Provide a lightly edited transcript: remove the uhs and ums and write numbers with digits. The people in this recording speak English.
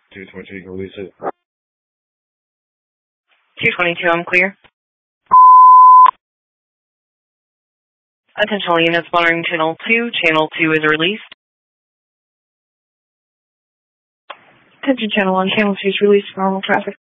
222, you can release it. 222, I'm clear. Attention all units monitoring Channel 2. Channel 2 is released. Attention Channel 1. Channel 2 is released for normal traffic.